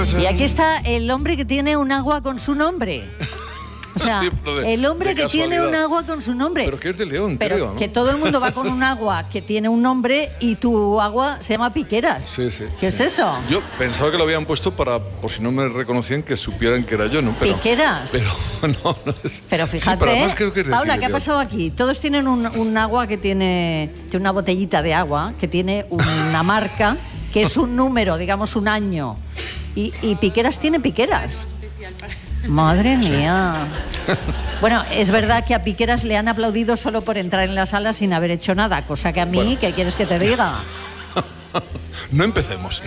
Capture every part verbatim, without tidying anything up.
Y aquí está el hombre que tiene un agua con su nombre. O sea, sí, de, el hombre que tiene un agua con su nombre. Pero que es de León, pero creo, ¿no? Que todo el mundo va con un agua que tiene un nombre y tu agua se llama Piqueras. Sí, sí. ¿Qué sí. es eso? Yo pensaba que lo habían puesto para, por si no me reconocían, que supieran que era yo, ¿no? Pero, ¿Piqueras? Pero no, no es. Pero fíjate, sí, pero además creo que es de Paula, aquí, ¿qué ha pasado aquí? Todos tienen un, un agua que tiene, tiene una botellita de agua que tiene una marca, que es un número, digamos un año. Y, y Piqueras tiene Piqueras. Madre mía. Bueno, es verdad que a Piqueras le han aplaudido solo por entrar en la sala sin haber hecho nada, cosa que a mí, bueno. ¿Qué quieres que te diga? No empecemos.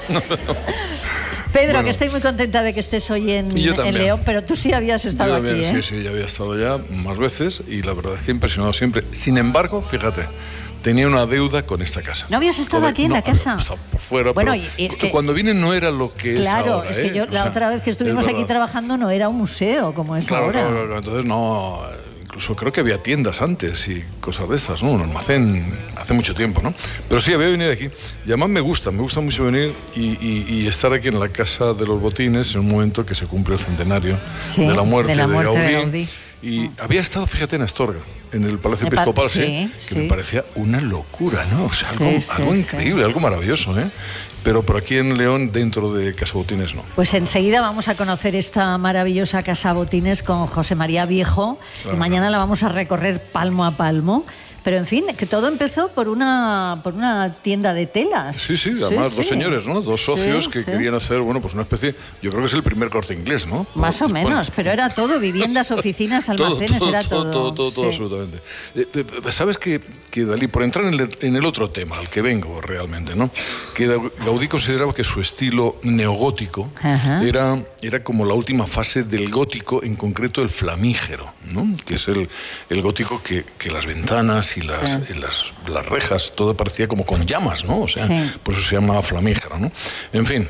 Pedro, bueno, que estoy muy contenta de que estés hoy en, en León, pero tú sí habías estado también, aquí, ¿eh? Sí, sí, ya había estado ya más veces y la verdad es que he impresionado siempre. Sin embargo, fíjate, tenía una deuda con esta casa. ¿No habías estado con aquí el, en no, la casa? Estaba por fuera, bueno, pero y es que, cuando vine no era lo que claro, es ahora. Claro, es que yo ¿eh? la o sea, otra vez que estuvimos aquí trabajando no era un museo como es claro, ahora. Claro, claro, entonces no... Incluso creo que había tiendas antes y cosas de estas, ¿no? Un almacén hace mucho tiempo, ¿no? Pero sí, había venido aquí. Y además me gusta, me gusta mucho venir y, y, y estar aquí en la Casa de los Botines en un momento que se cumple el centenario sí, de la muerte de, la muerte de Gaudí. De Gaudí. Y oh. había estado, fíjate, en Astorga, en el Palacio el Episcopal, sí, sí, que sí. me parecía una locura, ¿no? O sea, algo, sí, sí, algo increíble, sí. algo maravilloso, ¿eh? Pero por aquí en León, dentro de Casa Botines, no. Pues enseguida vamos a conocer esta maravillosa Casa Botines con José María Viejo, claro. y mañana la vamos a recorrer palmo a palmo. Pero en fin, que todo empezó por una por una tienda de telas. Sí, sí, además sí, dos sí. señores, ¿no? Dos socios sí, que sí. querían hacer, bueno, pues una especie, yo creo que es el primer Corte Inglés, ¿no? Más pues, o menos, bueno. pero era todo, viviendas, oficinas, almacenes, todo, todo, era todo. Todo, todo, todo, sí. todo absolutamente. Eh, ¿Sabes que, que Dalí, por entrar en el, en el otro tema, al que vengo realmente, ¿no? Que Gaudí consideraba que su estilo neogótico era, era como la última fase del gótico, en concreto el flamígero, ¿no? Que es el, el gótico que, que las ventanas y las, sí. las, las rejas, todo parecía como con llamas, ¿no? O sea, sí. por eso se llama flamígero, ¿no? En fin,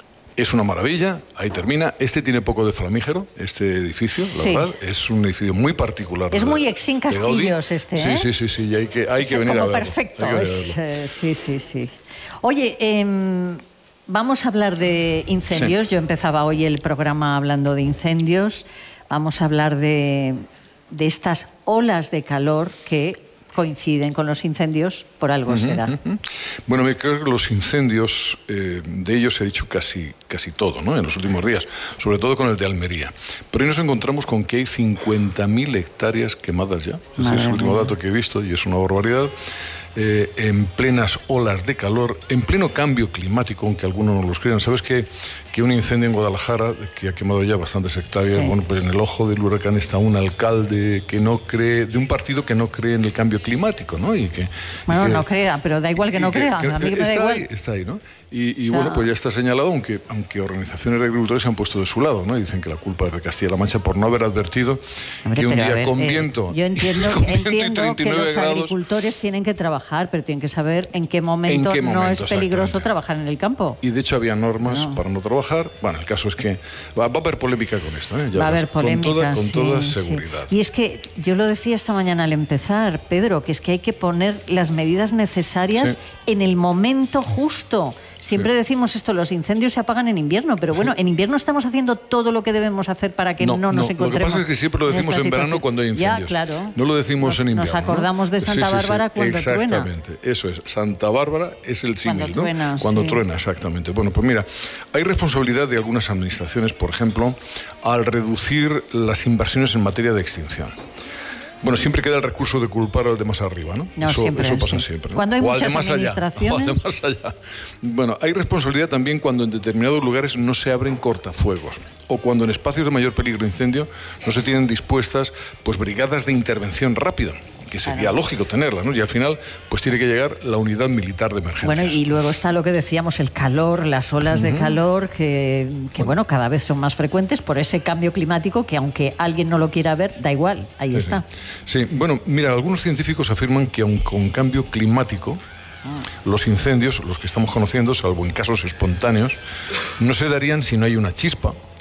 es una maravilla, ahí termina. Este tiene poco de flamígero, este edificio, sí. la verdad, es un edificio muy particular. Es de, muy Exín Castillos este, ¿eh? Sí, sí, sí, sí, y hay que, hay es que venir como a verlo. Perfecto, hay que es, eh, sí, sí, sí. Oye, eh, vamos a hablar de incendios. Sí. Yo empezaba hoy el programa hablando de incendios. Vamos a hablar de, de estas olas de calor que coinciden con los incendios, por algo uh-huh, será. Uh-huh. Bueno, me creo que los incendios, eh, de ellos se ha dicho casi, casi todo, ¿no? En los últimos días, sobre todo con el de Almería. Pero hoy nos encontramos con que hay cincuenta mil hectáreas quemadas ya. Ese es el último dato que he visto y es una barbaridad. Eh, en plenas olas de calor, en pleno cambio climático, aunque algunos no los crean. ¿Sabes que, que un incendio en Guadalajara, que ha quemado ya bastantes hectáreas, sí. bueno, pues en el ojo del huracán está un alcalde que no cree, de un partido que no cree en el cambio climático, ¿no? Y que, bueno, y que, no crea, pero da igual que no que, crea, que, a mí que me da igual. Ahí, está ahí, ¿no? Y, y o sea, bueno, pues ya está señalado, aunque, aunque organizaciones de agricultores se han puesto de su lado, ¿no? Y dicen que la culpa es de Castilla-La Mancha por no haber advertido Hombre, que un día ver, con eh, viento... Yo entiendo, con viento entiendo que los grados, agricultores tienen que travar, pero tienen que saber en qué momento, ¿En qué momento no es peligroso trabajar en el campo. Y de hecho había normas no. para no trabajar. Bueno, el caso es que va, va a haber polémica con esto, ¿eh? Ya va a haber polémica, con toda, con sí, toda sí. seguridad. Y es que yo lo decía esta mañana al empezar, Pedro, que es que hay que poner las medidas necesarias sí. en el momento justo. Siempre sí. decimos esto, los incendios se apagan en invierno, pero bueno, sí. en invierno estamos haciendo todo lo que debemos hacer para que no, no nos encontremos. Lo que pasa es que siempre lo decimos en, en verano cuando hay incendios. Ya, claro. No lo decimos nos, en invierno. Nos acordamos de Santa sí, Bárbara sí, sí. cuando exactamente. truena. Exactamente, eso es. Santa Bárbara es el símil, cuando ¿no? Truena, cuando sí. truena, exactamente. Bueno, pues mira, hay responsabilidad de algunas administraciones, por ejemplo, al reducir las inversiones en materia de extinción. Bueno, siempre queda el recurso de culpar al de más arriba, ¿no? no eso, siempre, eso pasa sí. siempre, ¿no? Cuando hay o muchas al de más administraciones... allá, o al de más allá. Bueno, hay responsabilidad también cuando en determinados lugares no se abren cortafuegos o cuando en espacios de mayor peligro de incendio no se tienen dispuestas pues brigadas de intervención rápida, que sería claro. lógico tenerla, ¿no? Y al final, pues tiene que llegar la unidad militar de emergencia. Bueno, y luego está lo que decíamos, el calor, las olas uh-huh. de calor, que, que bueno. bueno, cada vez son más frecuentes por ese cambio climático que aunque alguien no lo quiera ver, da igual, ahí sí, está. Sí. sí, bueno, mira, algunos científicos afirman que aun con cambio climático, los incendios, los que estamos conociendo, salvo en casos espontáneos, no se darían si no hay una chispa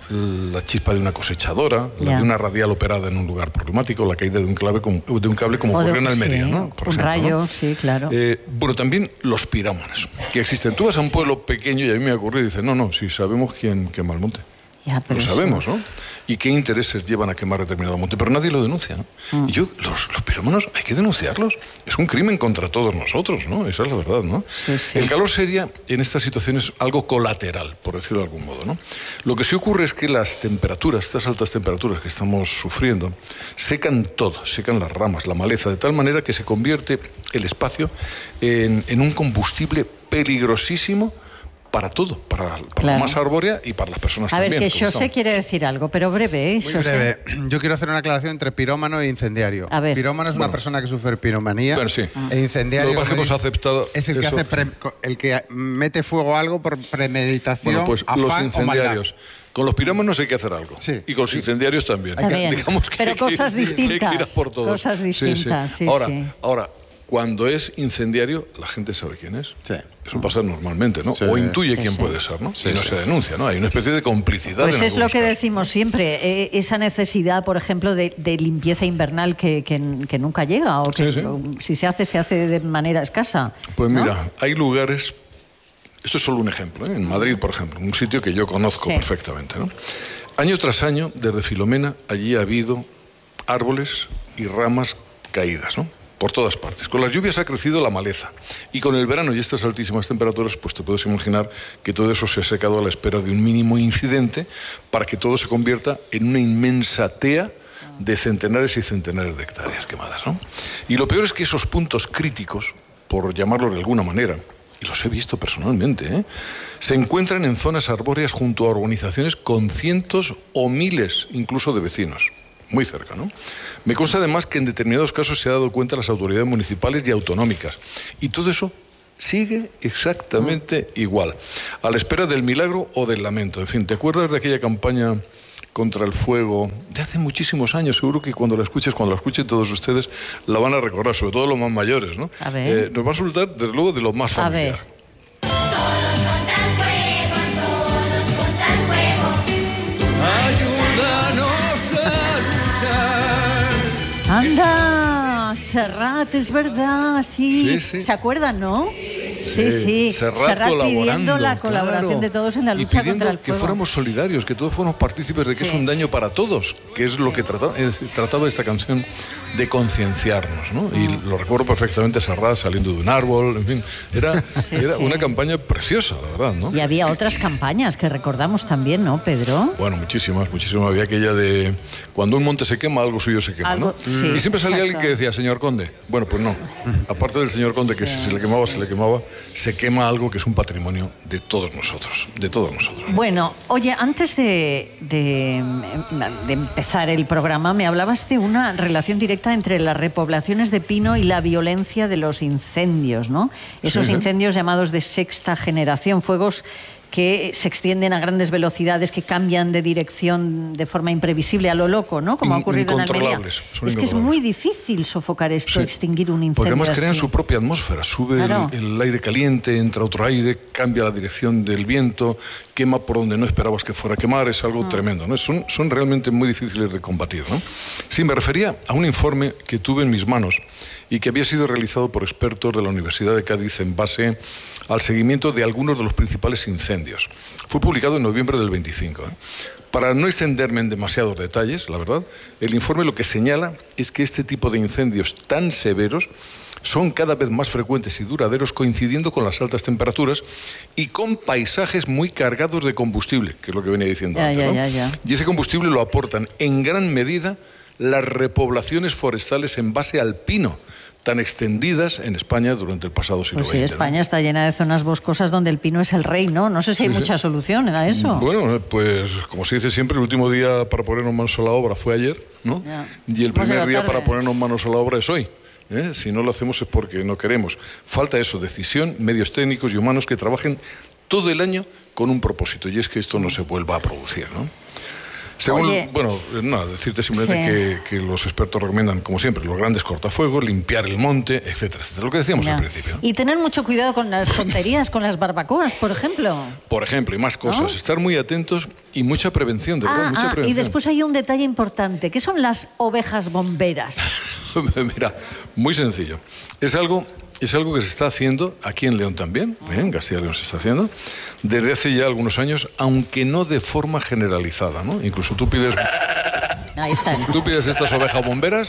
la chispa de una cosechadora, la Ya. de una radial operada en un lugar problemático, la caída de un, clave como, de un cable como O de- ocurrió en Almería, sí, ¿no? Por un ejemplo, rayo, ¿no? sí, claro. Eh, bueno, también los pirómanos, que existen. Tú vas a un pueblo pequeño y a mí me ocurre y dices, no, no, sí, sabemos quién quema el monte. Ya, pero Lo eso- sabemos, ¿no? Y qué intereses llevan a quemar determinado monte, pero nadie lo denuncia, ¿no? Mm. Y yo, los, los pirómanos, hay que denunciarlos. Es un crimen contra todos nosotros, ¿no? Esa es la verdad, ¿no? Sí, sí. El calor sería, en estas situaciones, algo colateral, por decirlo de algún modo, ¿no? Lo que sí ocurre es que las temperaturas, estas altas temperaturas que estamos sufriendo, secan todo, secan las ramas, la maleza, de tal manera que se convierte el espacio en, en un combustible peligrosísimo para todo, para, para Claro. la masa arbórea y para las personas A ver, también. que como José estamos. quiere decir algo, pero breve, ¿eh? Muy José. breve. Yo quiero hacer una aclaración entre pirómano e incendiario. A ver. Pirómano es una Bueno. persona que sufre piromanía. Bueno, sí. E incendiario Lo que pasa es que hemos como dice, aceptado es el que, eso. hace pre- el que mete fuego a algo por premeditación, Bueno, pues afán los o incendiarios. Con los pirómanos hay que hacer algo. Sí. Y con los incendiarios también. Está bien. Digamos que Pero hay que- cosas sí, hay que ir a distintas, por todos. cosas distintas, sí, ahora, sí. ahora, cuando es incendiario, la gente sabe quién es. Sí. Eso pasa normalmente, ¿no? Sí. O intuye Sí, quién sí. puede ser, ¿no? Sí, y no sí. se denuncia, ¿no? Hay una especie de complicidad Pues en es lo algunos que casos. decimos siempre, eh, esa necesidad, por ejemplo, de, de limpieza invernal que, que- que nunca llega, o que Sí, sí. o si se hace, se hace de manera escasa. Pues ¿no? mira, hay lugares, esto es solo un ejemplo, ¿eh? En Madrid, por ejemplo, un sitio que yo conozco Sí. perfectamente, ¿no? Año tras año, desde Filomena, allí ha habido árboles y ramas caídas, ¿no? Por todas partes. Con las lluvias ha crecido la maleza. Y con el verano y estas altísimas temperaturas, pues te puedes imaginar que todo eso se ha secado a la espera de un mínimo incidente para que todo se convierta en una inmensa tea de centenares y centenares de hectáreas quemadas, ¿no? Y lo peor es que esos puntos críticos, por llamarlo de alguna manera, y los he visto personalmente, ¿eh? se encuentran en zonas arbóreas junto a urbanizaciones con cientos o miles incluso de vecinos. Muy cerca, ¿no? Me consta además que en determinados casos se ha dado cuenta las autoridades municipales y autonómicas. Y todo eso sigue exactamente igual, a la espera del milagro o del lamento. En fin, ¿te acuerdas de aquella campaña contra el fuego de hace muchísimos años? Seguro que cuando la escuches, cuando la escuchen todos ustedes, la van a recordar, sobre todo los más mayores, ¿no? A ver. Eh, nos va a resultar, desde luego, de lo más A familiar. ver. Anda, Serrat, es verdad, sí. Sí, sí. ¿Se acuerdan, no? Sí, sí. Serrat, colaborando, pidiendo la colaboración claro. de todos en la y lucha pidiendo contra el que fuego. fuéramos solidarios, que todos fuéramos partícipes de que Sí. es un daño para todos, que es lo que trataba, eh, trataba esta canción de concienciarnos, ¿no? Y lo recuerdo perfectamente, Serrat saliendo de un árbol, en fin, era, Sí, era sí. una campaña preciosa, la verdad, ¿no? Y había otras campañas que recordamos también, ¿no, Pedro? Bueno, muchísimas, muchísimas. Había aquella de cuando un monte se quema, algo suyo se quema, Algo- ¿no? sí, y siempre salía alguien exacto. que decía, señor Conde. Bueno, pues no. Aparte del señor Conde, que si se le quemaba, se le quemaba, se quema algo que es un patrimonio de todos nosotros, de todos nosotros. Bueno, oye, antes de, de, de empezar el programa, me hablabas de una relación directa entre las repoblaciones de pino y la violencia de los incendios, ¿no? Esos Sí, sí. incendios llamados de sexta generación, fuegos que se extienden a grandes velocidades, que cambian de dirección de forma imprevisible a lo loco, ¿no? Como ha In- ocurrido en Almería. incontrolables, son Es que es incontrolables. muy difícil sofocar esto, Sí. extinguir un incendio Porque además crean así. su propia atmósfera, sube el- Claro. el, aire caliente, entra otro aire, cambia la dirección del viento, quema por donde no esperabas que fuera a quemar, es algo tremendo, ¿no? Son, son realmente muy difíciles de combatir, ¿no? Sí, me refería a un informe que tuve en mis manos y que había sido realizado por expertos de la Universidad de Cádiz en base al seguimiento de algunos de los principales incendios. Fue publicado en noviembre del veinticinco. ¿eh? Para no extenderme en demasiados detalles, la verdad, el informe lo que señala es que este tipo de incendios tan severos son cada vez más frecuentes y duraderos, coincidiendo con las altas temperaturas y con paisajes muy cargados de combustible, que es lo que venía diciendo Ya, antes, ya, ¿no? ya, ya. Y ese combustible lo aportan en gran medida las repoblaciones forestales en base al pino, tan extendidas en España durante el pasado siglo Pues sí, veinte, ¿no? España está llena de zonas boscosas donde el pino es el rey, ¿no? No sé si hay Sí, sí. mucha solución a eso. Bueno, pues como se dice siempre, el último día para ponernos manos a la obra fue ayer, ¿no? Ya. Y el Hemos primer llegado día tarde. para ponernos manos a la obra es hoy. ¿eh? Si no lo hacemos es porque no queremos. Falta eso, decisión, medios técnicos y humanos que trabajen todo el año con un propósito, y es que esto no se vuelva a producir, ¿no? Según, Oye, bueno, nada, decirte simplemente sí. que, que los expertos recomiendan, como siempre, los grandes cortafuegos, limpiar el monte, etcétera, etcétera. Lo que decíamos Ya. al principio, ¿no? Y tener mucho cuidado con las tonterías, con las barbacoas, por ejemplo. Por ejemplo, y más cosas. ¿No? Estar muy atentos y mucha prevención, de verdad, Ah, mucha ah, y prevención. después hay un detalle importante, que son las ovejas bomberas. Mira, muy sencillo. Es algo, es algo que se está haciendo aquí en León también, ¿eh? En Castilla y León se está haciendo, desde hace ya algunos años, aunque no de forma generalizada, ¿no? Incluso tú pides... Ahí están. Tú pides estas ovejas bomberas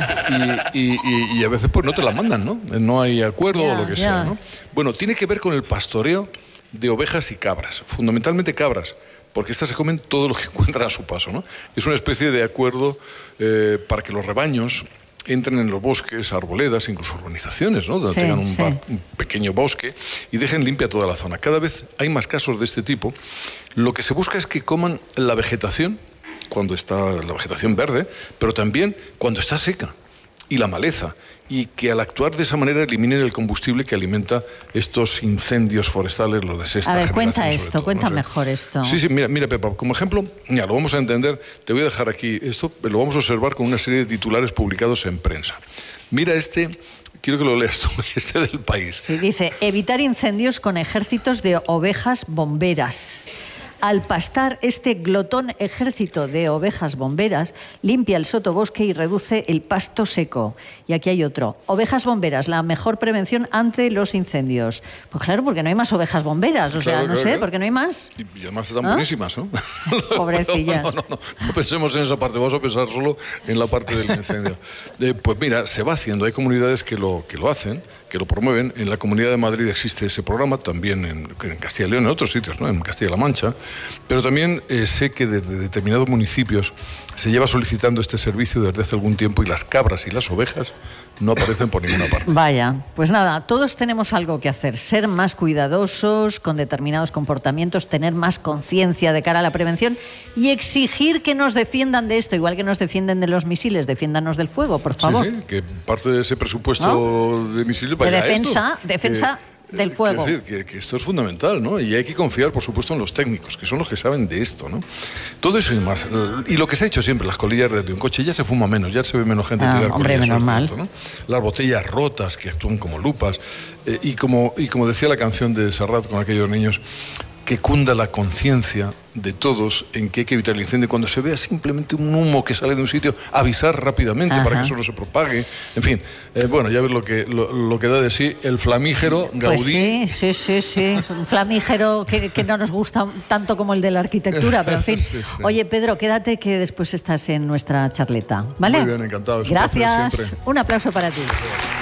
y, y- y- y a veces pues no te las mandan, ¿no? No hay acuerdo Ya, o lo que ya. sea, ¿no? Bueno, tiene que ver con el pastoreo de ovejas y cabras, fundamentalmente cabras, porque estas se comen todo lo que encuentran a su paso, ¿no? Es una especie de acuerdo eh, para que los rebaños entren en los bosques, arboledas, incluso urbanizaciones, ¿no? Donde Sí, tengan un, sí. par- un pequeño bosque y dejen limpia toda la zona. Cada vez hay más casos de este tipo. Lo que se busca es que coman la vegetación, cuando está la vegetación verde, pero también cuando está seca, y la maleza, y que al actuar de esa manera eliminen el combustible que alimenta estos incendios forestales, los de sexta A ver, generación, cuenta sobre esto, todo, cuenta ¿no? mejor esto. Sí, sí, mira, mira, Pepa, como ejemplo, ya lo vamos a entender, te voy a dejar aquí esto, lo vamos a observar con una serie de titulares publicados en prensa. Mira este, quiero que lo leas tú, este del País. Sí, dice, evitar incendios con ejércitos de ovejas bomberas. Al pastar, este glotón ejército de ovejas bomberas limpia el sotobosque y reduce el pasto seco. Y aquí hay otro. Ovejas bomberas, la mejor prevención ante los incendios. Pues claro, porque no hay más ovejas bomberas. O sea, Claro, no claro, sé, claro. porque no hay más. Y y además están ¿Ah? buenísimas, ¿no? Pobrecillas. No, no, no, no pensemos en esa parte, vamos a pensar solo en la parte del incendio. Eh, pues mira, se va haciendo, hay comunidades que lo, que lo hacen, que lo promueven. En la Comunidad de Madrid existe ese programa, también en, en Castilla y León, en otros sitios, ¿no? En Castilla-La Mancha. Pero también eh, sé que desde determinados municipios se lleva solicitando este servicio desde hace algún tiempo y las cabras y las ovejas no aparecen por ninguna parte. Vaya, pues nada, todos tenemos algo que hacer, ser más cuidadosos con determinados comportamientos, tener más conciencia de cara a la prevención y exigir que nos defiendan de esto, igual que nos defienden de los misiles, defiéndanos del fuego, por favor. Sí, sí, que parte de ese presupuesto ¿No? de misiles De vaya a defensa, esto. defensa Eh, del fuego. Es decir, que, que esto es fundamental, ¿no? Y hay que confiar, por supuesto, en los técnicos, que son los que saben de esto, ¿no? Todo eso y más. Y lo que se ha hecho siempre, las colillas de un coche, ya se fuma menos, ya se ve menos gente Ah, tirar hombre, colillas, menos eso es mal. cierto, ¿no? Las botellas rotas que actúan como lupas. eh, y, como, y como decía la canción de Serrat con aquellos niños, que cunda la conciencia de todos en que hay que evitar el incendio. Cuando se vea simplemente un humo que sale de un sitio, avisar rápidamente Ajá. para que eso no se propague. En fin, eh, bueno, ya ves lo que, lo, lo que da de sí el flamígero Gaudí. Pues sí, sí, sí, sí. Un flamígero que, que no nos gusta tanto como el de la arquitectura, pero en fin. Sí, sí. Oye, Pedro, quédate que después estás en nuestra charleta, ¿vale? Muy bien, encantado. Es un placer Gracias. siempre. Un aplauso para ti.